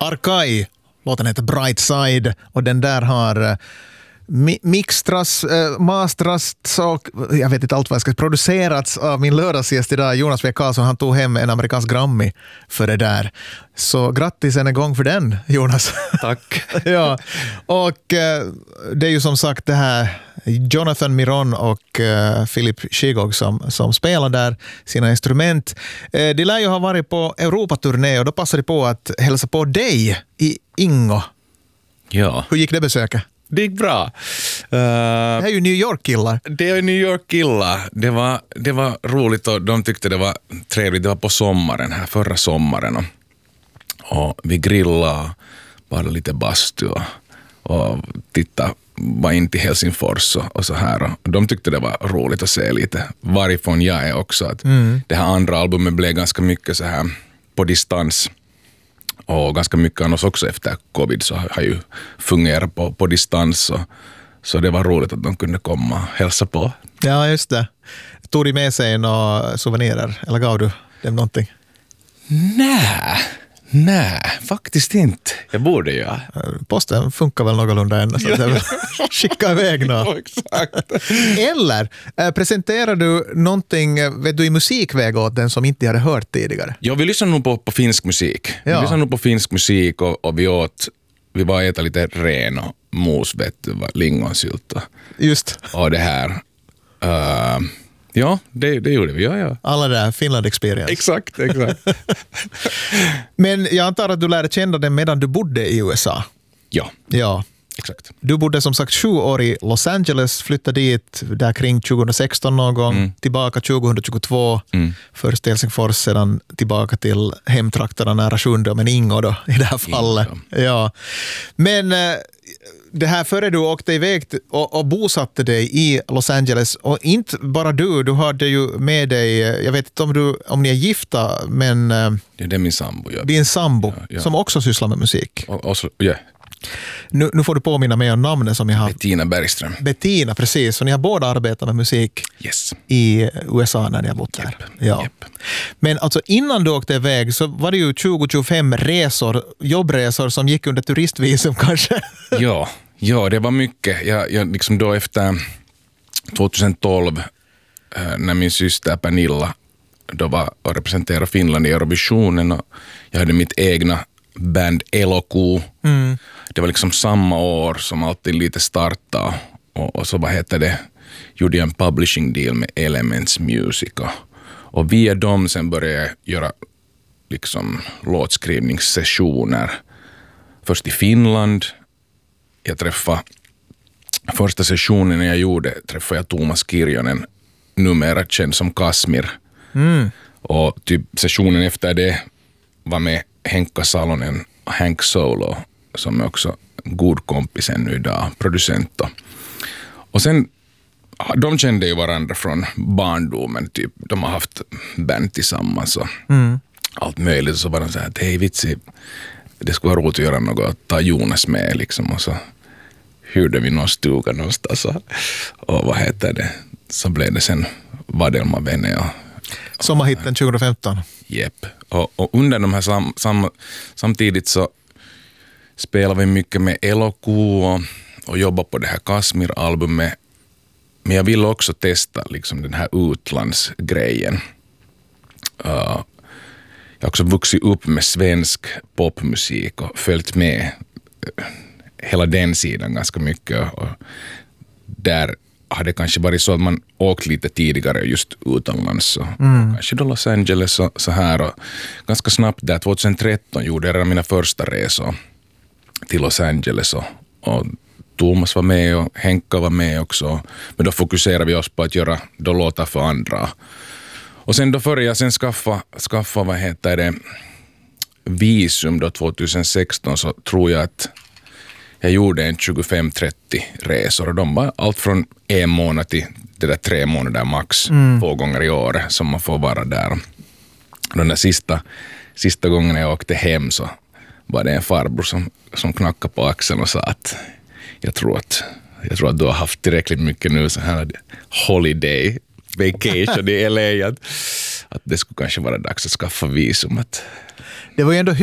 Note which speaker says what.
Speaker 1: Arkai. Låten heter Bright Side och den där har mixtras, mastras och jag vet inte allt vad jag ska producerats av min lördagsgäst idag, Jonas W. Karlsson. Han tog hem en amerikansk Grammy för det där. Så grattis en gång för den, Jonas.
Speaker 2: Tack.
Speaker 1: Ja, och det är ju som sagt det här Jonathan Miron och Philip Shigog som spelar där sina instrument. De lär ju ha varit på Europaturné och då passade de på att hälsa på dig i Ingo.
Speaker 2: Ja.
Speaker 1: Hur gick det besöket?
Speaker 2: Det gick bra.
Speaker 1: Det här är ju New York-killar.
Speaker 2: Det är New York-killar. Det var roligt och de tyckte det var trevligt. Det var på sommaren här, förra sommaren. Och vi grillade, bara lite bastu och tittade, var in till Helsingfors och så här. Och de tyckte det var roligt att se lite varifrån jag är också. Att det här andra albumet blev ganska mycket så här på distans. Och ganska mycket annars också efter covid så har ju fungerat på distans. Så det var roligt att de kunde komma och hälsa på.
Speaker 1: Ja, just det. Tog de med sig några souvenirer? Eller gav du dem någonting?
Speaker 2: Nej, faktiskt inte. Jag borde ju.
Speaker 1: Posten funkar väl någorlunda ännu så att jag vill skicka iväg något.
Speaker 2: Ja, exakt.
Speaker 1: Eller presenterar du någonting, vet du, i musikväg åt den som inte hade hört tidigare?
Speaker 2: Ja, vi lyssnar nog på finsk musik.
Speaker 1: Ja.
Speaker 2: Vi lyssnar nog på finsk musik och vi var äta lite ren och mos, lingonsylt
Speaker 1: Just.
Speaker 2: och det här. Ja, det gjorde vi. Ja.
Speaker 1: Alla där Finland Experience.
Speaker 2: Exakt.
Speaker 1: Men jag antar att du lärde känna den medan du bodde i USA. Ja.
Speaker 2: Exakt.
Speaker 1: Du bodde som sagt 7 år i Los Angeles, flyttade dit där kring 2016 någon gång, tillbaka 2022, först till Helsingfors, sedan tillbaka till hemtrakterna nära Sjunde, men Ingo då i det här fallet. Ja. Men det här före du åkte iväg och bosatte dig i Los Angeles, och inte bara du hade ju med dig, jag vet inte om ni är gifta, men
Speaker 2: Det är min sambo. Ja.
Speaker 1: din sambo
Speaker 2: Ja.
Speaker 1: som också sysslar med musik.
Speaker 2: Ja.
Speaker 1: Nu får du påminna mig om namnet som jag har.
Speaker 2: Bettina Bergström.
Speaker 1: Bettina, precis. Så ni har båda arbetat med musik
Speaker 2: Yes.
Speaker 1: i USA när ni har bott där. Ja.
Speaker 2: Japp.
Speaker 1: Men alltså innan du åkte iväg så var det ju 20-25 resor, jobbresor som gick under turistvisum kanske.
Speaker 2: Ja, det var mycket. Jag liksom då efter 2012 när min syster Pernilla då var och representerade Finland i Eurovisionen och jag hade mitt egna band Eloku. Det var liksom samma år som alltid lite starta och så gjorde jag en publishing deal med Elements Music och via dem sen började jag göra liksom låtskrivningssessioner först i Finland. Jag träffade första sessionen träffade jag Thomas Kirjonen, numera känd som Kasmir. Och typ sessionen efter det var med Henkka Salonen och Hank Solo som är också god kompis ännu idag, producent. Och sen, de kände ju varandra från barndomen, typ. De har haft band tillsammans och allt möjligt. Så var de så här att hej vitsi, det skulle vara roligt att göra något, ta Jonas med liksom. Och så hyrde vi någon stuga någonstans och så blev det sen Vadelma Vene
Speaker 1: Sommarhitten 2015.
Speaker 2: Jepp. Och under de här samtidigt så spelar vi mycket med Eloku och jobbar på det här Kasmir-albumet. Men jag vill också testa liksom den här utlandsgrejen. Jag har också vuxit upp med svensk popmusik och följt med hela den sidan ganska mycket. Och där har det kanske varit så att man åkt lite tidigare just utomlands. Kanske då Los Angeles och så här. Och ganska snabbt där 2013 gjorde jag mina första resor till Los Angeles och Thomas var med och Henka var med också. Men då fokuserade vi oss på att göra låtar för andra. Och sen då började jag sen skaffa visum då 2016, så tror jag att jag gjorde en 25-30 resor och de var allt från 1 månad till det där 3 månader max 2 gånger i år som man får vara där. Den där sista gången jag åkte hem så var det en farbror som knackade på axeln och sa att jag tror att du har haft tillräckligt mycket nu så här holiday vacation i LA att det skulle kanske vara dags att skaffa visum.
Speaker 1: Det var ju ändå